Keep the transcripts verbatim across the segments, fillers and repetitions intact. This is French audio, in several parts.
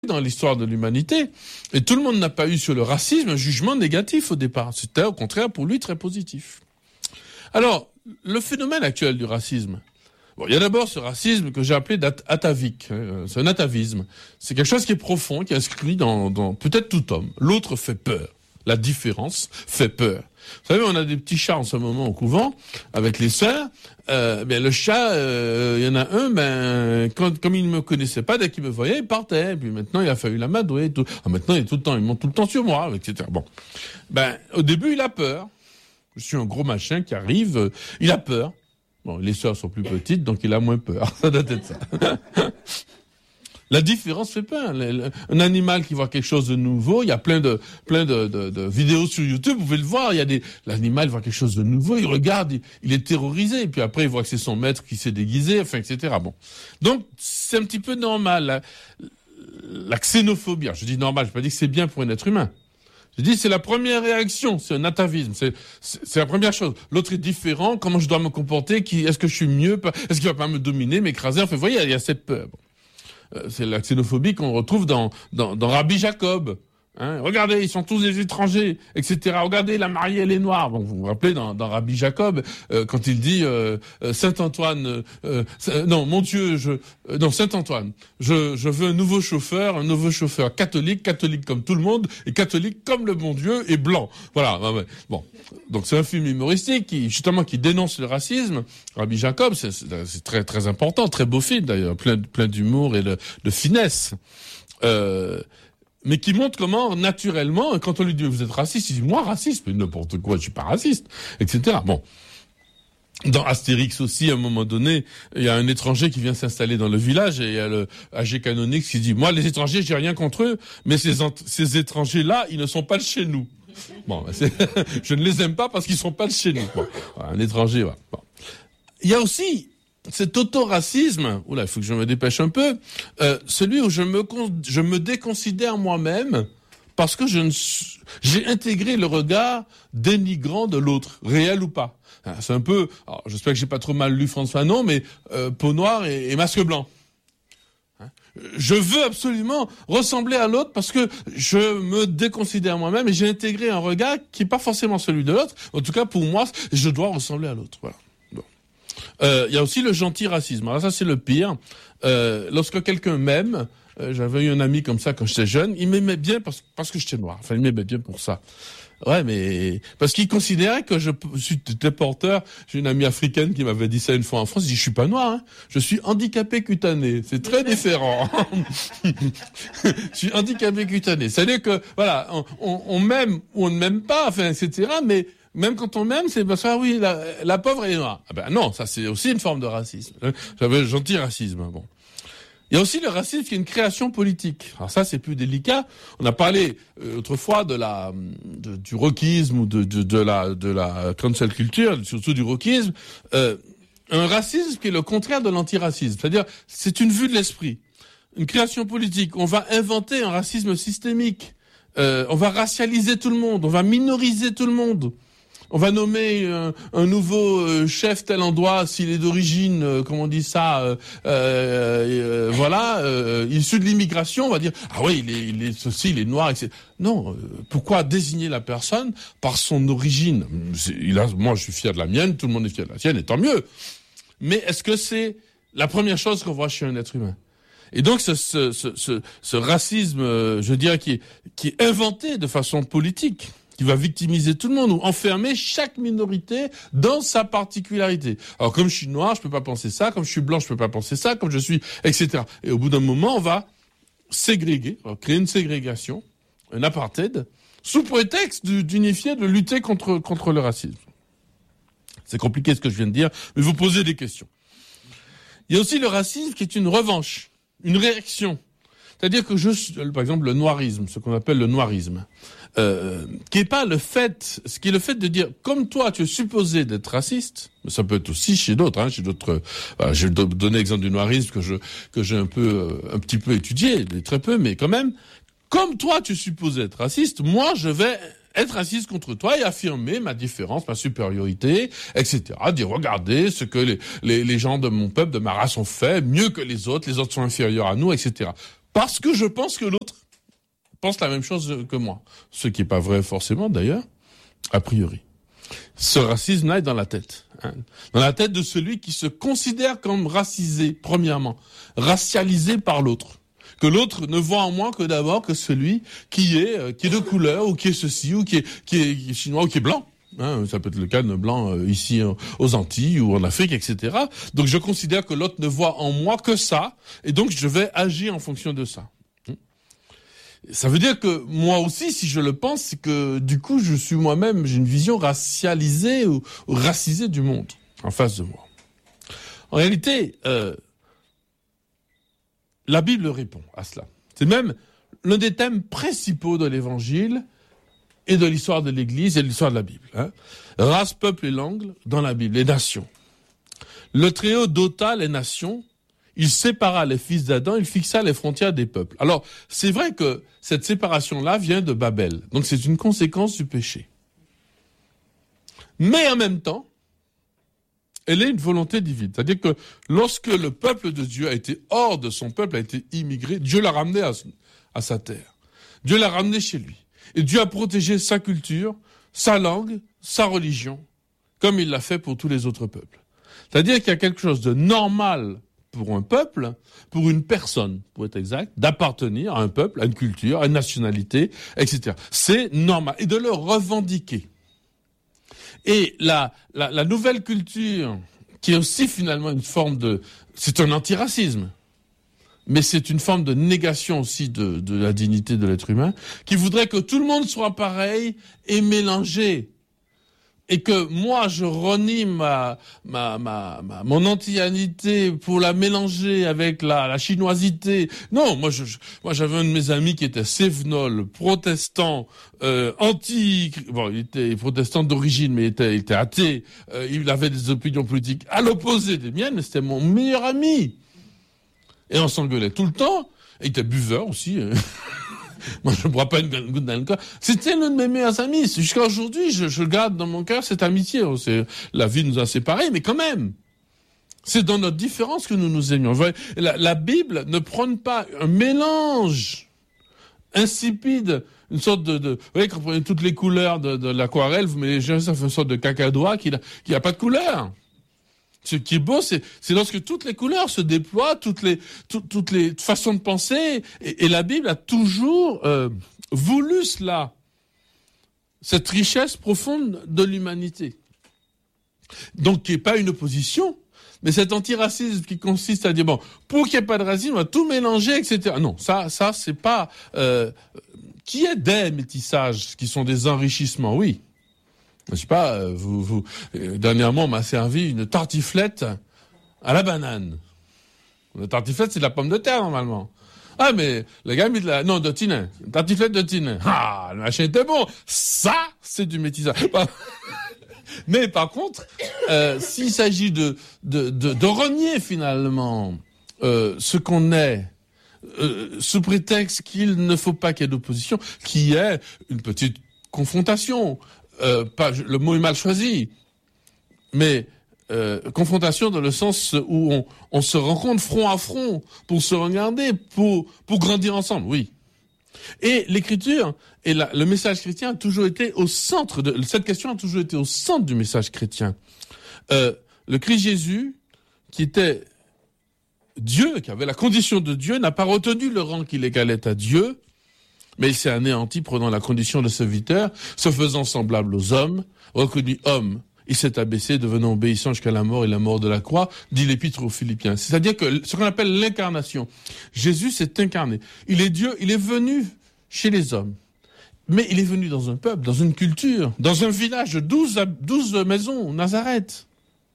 dans l'histoire de l'humanité. Et tout le monde n'a pas eu sur le racisme un jugement négatif au départ. C'était au contraire pour lui très positif. Alors, le phénomène actuel du racisme, bon, il y a d'abord ce racisme que j'ai appelé atavique. Hein, c'est un atavisme. C'est quelque chose qui est profond, qui est inscrit dans, dans peut-être tout homme. L'autre fait peur. La différence fait peur. Vous savez, on a des petits chats en ce moment au couvent, avec les sœurs. Euh, ben, le chat, euh, il y en a un, ben, quand, comme il ne me connaissait pas, dès qu'il me voyait, il partait. Et puis maintenant, il a fallu l'amadouer et tout. Ah, maintenant, il est tout le temps, il monte tout le temps sur moi, et cetera. Bon. Ben, au début, il a peur. Je suis un gros machin qui arrive, euh, il a peur. Bon, les sœurs sont plus petites, donc il a moins peur. Ça doit être ça. La différence fait peur. Un animal qui voit quelque chose de nouveau, il y a plein de plein de, de, de vidéos sur YouTube, vous pouvez le voir. Il y a des l'animal voit quelque chose de nouveau, il regarde, il, il est terrorisé, et puis après il voit que c'est son maître qui s'est déguisé, enfin et cetera. Bon, donc c'est un petit peu normal. La, la xénophobie, alors, je dis normal, je pas dit que c'est bien pour un être humain. Je dis c'est la première réaction, c'est un atavisme, c'est, c'est c'est la première chose. L'autre est différent, comment je dois me comporter, qui est-ce que je suis mieux, est-ce qu'il va pas me dominer, m'écraser, enfin vous voyez, il y a cette peur. Bon. C'est la xénophobie qu'on retrouve dans, dans, dans Rabbi Jacob. Hein, regardez, ils sont tous des étrangers, et cetera. Regardez, la mariée, elle est noire. Bon, vous vous rappelez dans, dans Rabbi Jacob, euh, quand il dit euh, euh, Saint Antoine, euh, euh, non, mon Dieu, je, euh, non, Saint Antoine, je, je veux un nouveau chauffeur, un nouveau chauffeur catholique, catholique comme tout le monde, et catholique comme le bon Dieu, et blanc. Voilà. Bon, donc c'est un film humoristique qui, justement, qui dénonce le racisme. Rabbi Jacob, c'est, c'est, c'est très très important, très beau film d'ailleurs, plein plein d'humour et de, de finesse. Euh, mais qui montre comment, naturellement, quand on lui dit « vous êtes raciste », il dit « moi, raciste », mais n'importe quoi, je suis pas raciste, et cetera. Bon. Dans Astérix aussi, à un moment donné, il y a un étranger qui vient s'installer dans le village, et il y a le A G Canonix qui dit « moi, les étrangers, j'ai rien contre eux, mais ces, ces étrangers-là, ils ne sont pas de chez nous. » Bon, c'est, je ne les aime pas parce qu'ils sont pas de chez nous. Bon, un étranger, voilà. Bon. Il y a aussi cet autoracisme, oula, il faut que je me dépêche un peu, euh, celui où je me, je me déconsidère moi-même parce que je ne, j'ai intégré le regard dénigrant de l'autre, réel ou pas. C'est un peu, alors, j'espère que j'ai pas trop mal lu François Fanon, mais euh, peau noire et, et masque blanc. Je veux absolument ressembler à l'autre parce que je me déconsidère moi-même et j'ai intégré un regard qui est pas forcément celui de l'autre. En tout cas, pour moi, je dois ressembler à l'autre. Voilà. Bon. Euh, il y a aussi le gentil racisme. Alors ça, c'est le pire. Euh, lorsque quelqu'un m'aime, euh, j'avais eu un ami comme ça quand j'étais jeune, il m'aimait bien parce, parce que j'étais noir. Enfin, il m'aimait bien pour ça. Ouais, mais parce qu'il considérait que je suis porteur. J'ai une amie africaine qui m'avait dit ça une fois en France. Je dis, je suis pas noir, hein. Je suis handicapé cutané. C'est très différent. Je suis handicapé cutané. C'est-à-dire que voilà, on, on, on m'aime ou on ne m'aime pas, enfin, et cetera. Mais même quand on m'aime, c'est parce que ah oui, la, la pauvre elle est noire. Ah ben non, ça c'est aussi une forme de racisme. J'avais un gentil racisme. Bon. Il y a aussi le racisme qui est une création politique. Alors ça, c'est plus délicat. On a parlé euh, autrefois de la de, du rockisme ou de, de de la de la cancel culture, surtout du rockisme. Euh, un racisme qui est le contraire de l'antiracisme, c'est-à-dire c'est une vue de l'esprit, une création politique. On va inventer un racisme systémique. Euh, on va racialiser tout le monde. On va minoriser tout le monde. On va nommer un, un nouveau euh, chef tel endroit s'il est d'origine, euh, comment on dit ça, euh, euh, euh, voilà, euh, issu de l'immigration. On va dire ah oui, il est, il est ceci, il est noir, et cetera. Non, euh, pourquoi désigner la personne par son origine? C'est, il a, moi, je suis fier de la mienne, tout le monde est fier de la sienne, et tant mieux. Mais est-ce que c'est la première chose qu'on voit chez un être humain? Et donc ce, ce, ce, ce, ce racisme, euh, je dirais, qui est, qui est inventé de façon politique, qui va victimiser tout le monde ou enfermer chaque minorité dans sa particularité. Alors comme je suis noir, je peux pas penser ça, comme je suis blanc, je peux pas penser ça, comme je suis, et cetera. Et au bout d'un moment, on va ségréguer, on va créer une ségrégation, un apartheid, sous prétexte d'unifier, de lutter contre contre le racisme. C'est compliqué ce que je viens de dire, mais vous posez des questions. Il y a aussi le racisme qui est une revanche, une réaction. C'est-à-dire que je, par exemple, le noirisme, ce qu'on appelle le noirisme, euh, qui est pas le fait, ce qui est le fait de dire, comme toi, tu es supposé d'être raciste, mais ça peut être aussi chez d'autres, hein, chez d'autres. Euh, je vais donner l'exemple du noirisme que je que j'ai un peu, euh, un petit peu étudié, très peu, mais quand même. Comme toi, tu es supposé être raciste, moi, je vais être raciste contre toi et affirmer ma différence, ma supériorité, et cetera. Dire, regardez ce que les, les, les gens de mon peuple, de ma race ont fait, mieux que les autres, les autres sont inférieurs à nous, et cetera. parce que je pense que l'autre pense la même chose que moi. Ce qui n'est pas vrai forcément d'ailleurs, a priori. Ce racisme-là est dans la tête. Hein. Dans la tête de celui qui se considère comme racisé, premièrement, racialisé par l'autre. Que l'autre ne voit en moi que d'abord que celui qui est, euh, qui est de couleur, ou qui est ceci, ou qui est, qui est, qui est chinois, ou qui est blanc. Hein, ça peut être le cas d'un blanc euh, ici euh, aux Antilles ou en Afrique, et cetera. Donc je considère que l'autre ne voit en moi que ça, et donc je vais agir en fonction de ça. Ça veut dire que moi aussi, si je le pense, c'est que du coup, je suis moi-même, j'ai une vision racialisée ou, ou racisée du monde en face de moi. En réalité, euh, la Bible répond à cela. C'est même l'un des thèmes principaux de l'Évangile et de l'histoire de l'Église et de l'histoire de la Bible. Hein. Race, peuple et langue dans la Bible, les nations. Le Très-Haut dota les nations. Il sépara les fils d'Adam, il fixa les frontières des peuples. Alors, c'est vrai que cette séparation-là vient de Babel. Donc, c'est une conséquence du péché. Mais en même temps, elle est une volonté divine. C'est-à-dire que lorsque le peuple de Dieu a été hors de son peuple, a été immigré, Dieu l'a ramené à, à sa terre. Dieu l'a ramené chez lui. Et Dieu a protégé sa culture, sa langue, sa religion, comme il l'a fait pour tous les autres peuples. C'est-à-dire qu'il y a quelque chose de normal pour un peuple, pour une personne, pour être exact, d'appartenir à un peuple, à une culture, à une nationalité, et cetera. C'est normal. Et de le revendiquer. Et la, la, la nouvelle culture, qui est aussi finalement une forme de... C'est un antiracisme, mais c'est une forme de négation aussi de, de la dignité de l'être humain, qui voudrait que tout le monde soit pareil et mélangé. Et que moi, je renie ma, ma, ma, ma, mon antillanité pour la mélanger avec la, la chinoisité. Non, moi, je, moi, j'avais un de mes amis qui était cévenol, protestant, euh, anti, bon, il était protestant d'origine, mais il était, il était athée. Euh, il avait des opinions politiques à l'opposé des miennes, mais c'était mon meilleur ami. Et on s'engueulait tout le temps. Et il était buveur aussi. Moi, je ne bois pas une goutte d'alcool. C'était l'un de mes meilleurs amis. Jusqu'à aujourd'hui, je, je garde dans mon cœur cette amitié. C'est, la vie nous a séparés, mais quand même. C'est dans notre différence que nous nous aimions. La, la Bible ne prône pas un mélange insipide, une sorte de... de vous voyez, quand vous prenez toutes les couleurs de, de l'aquarelle, vous mélangez ça, ça fait une sorte de cacadois qui n'a qui a pas de couleur. Ce qui est beau, c'est, c'est lorsque toutes les couleurs se déploient, toutes les, tout, toutes les façons de penser, et, et la Bible a toujours euh, voulu cela, cette richesse profonde de l'humanité. Donc, qui n'est pas une opposition, mais cet antiracisme qui consiste à dire, bon, pour qu'il n'y ait pas de racisme, on va tout mélanger, et cetera. Non, ça, ça, c'est pas... Euh, qui est des métissages, qui sont des enrichissements, oui. Je sais pas, vous, vous, euh, dernièrement, on m'a servi une tartiflette à la banane. La tartiflette, c'est de la pomme de terre, normalement. Ah, mais le gars a mis de la... Non, de tinin. Une tartiflette de tinin. Ah, le machin était bon. Ça, c'est du métissage. Mais par contre, euh, s'il s'agit de, de, de, de renier, finalement, euh, ce qu'on est, euh, sous prétexte qu'il ne faut pas qu'il y ait d'opposition, qui est une petite confrontation... Euh, pas, le mot est mal choisi, mais euh, confrontation dans le sens où on, on se rencontre front à front pour se regarder, pour, pour grandir ensemble, oui. Et l'écriture et la, le message chrétien a toujours été au centre de cette question a toujours été au centre du message chrétien. Euh, le Christ Jésus, qui était Dieu, qui avait la condition de Dieu, n'a pas retenu le rang qu'il égalait à Dieu. Mais il s'est anéanti, prenant la condition de serviteur, se faisant semblable aux hommes, reconnu homme. Il s'est abaissé, devenant obéissant jusqu'à la mort et la mort de la croix, dit l'Épître aux Philippiens. C'est-à-dire que ce qu'on appelle l'incarnation. Jésus s'est incarné. Il est Dieu, il est venu chez les hommes. Mais il est venu dans un peuple, dans une culture, dans un village de douze, douze maisons, Nazareth.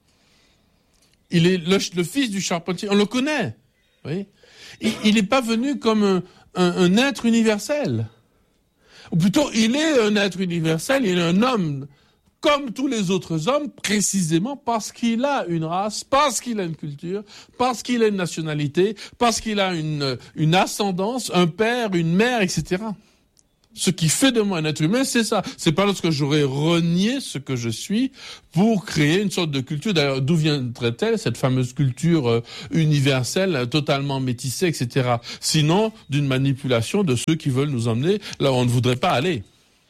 Il est le, le fils du charpentier, on le connaît. Vous voyez ? Il n'est pas venu comme un, un, un être universel. Ou plutôt, il est un être universel, il est un homme comme tous les autres hommes, précisément parce qu'il a une race, parce qu'il a une culture, parce qu'il a une nationalité, parce qu'il a une, une ascendance, un père, une mère, et cetera. Ce qui fait de moi un être humain, c'est ça. C'est pas lorsque j'aurais renié ce que je suis pour créer une sorte de culture. D'ailleurs, d'où viendrait-elle, cette fameuse culture euh, universelle, euh, totalement métissée, et cetera. Sinon, d'une manipulation de ceux qui veulent nous emmener là où on ne voudrait pas aller.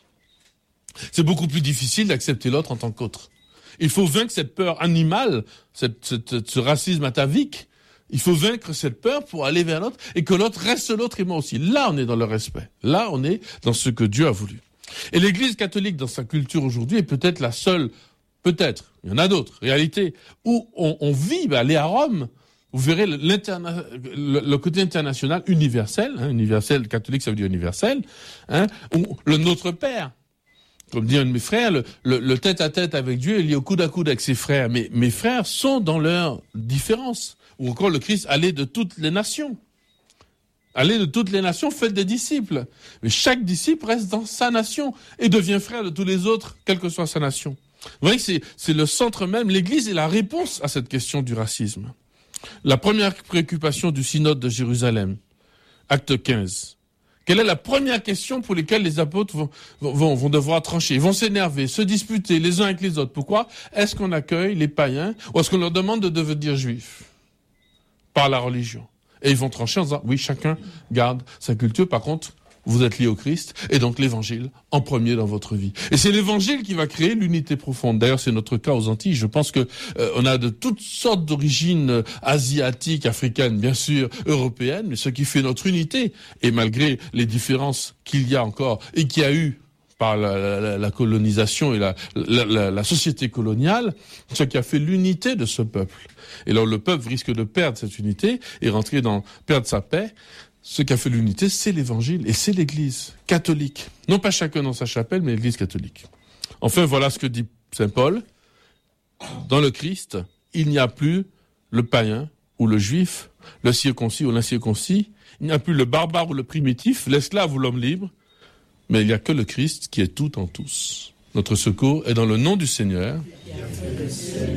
C'est beaucoup plus difficile d'accepter l'autre en tant qu'autre. Il faut vaincre cette peur animale, cette, cette, ce racisme atavique. Il faut vaincre cette peur pour aller vers l'autre et que l'autre reste l'autre et moi aussi. Là, on est dans le respect. Là, on est dans ce que Dieu a voulu. Et l'Église catholique, dans sa culture aujourd'hui, est peut-être la seule, peut-être, il y en a d'autres, réalité, où on, on vit, bah, allez à Rome, vous verrez l'interna- le, le côté international universel, hein, universel, catholique, ça veut dire universel, hein, où le Notre Père, comme dit un de mes frères, le, le, le tête-à-tête avec Dieu est lié au coude à coude avec ses frères. Mais mes frères sont dans leurs différences. Ou encore le Christ, allez de toutes les nations. Allez de toutes les nations, faites des disciples. Mais chaque disciple reste dans sa nation et devient frère de tous les autres, quelle que soit sa nation. Vous voyez que c'est, c'est le centre même. L'Église est la réponse à cette question du racisme. La première préoccupation du synode de Jérusalem, acte quinze. Quelle est la première question pour laquelle les apôtres vont, vont, vont devoir trancher? Ils vont s'énerver, se disputer les uns avec les autres. Pourquoi? Est-ce qu'on accueille les païens ou est-ce qu'on leur demande de devenir juifs par la religion? Et ils vont trancher en disant, oui, chacun garde sa culture. Par contre, vous êtes liés au Christ et donc l'évangile en premier dans votre vie. Et c'est l'évangile qui va créer l'unité profonde. D'ailleurs, c'est notre cas aux Antilles. Je pense que euh, on a de toutes sortes d'origines euh, asiatiques, africaines, bien sûr, européennes, mais ce qui fait notre unité, et malgré les différences qu'il y a encore et qu'il y a eu par la, la, la colonisation et la, la, la, la société coloniale, ce qui a fait l'unité de ce peuple. Et là, le peuple risque de perdre cette unité et rentrer dans perdre sa paix. Ce qui a fait l'unité, c'est l'évangile et c'est l'église catholique. Non pas chacun dans sa chapelle, mais l'église catholique. Enfin, voilà ce que dit saint Paul. Dans le Christ, il n'y a plus le païen ou le juif, le circoncis ou l'incirconcis. Il n'y a plus le barbare ou le primitif, l'esclave ou l'homme libre. Mais il n'y a que le Christ qui est tout en tous. Notre secours est dans le nom du Seigneur.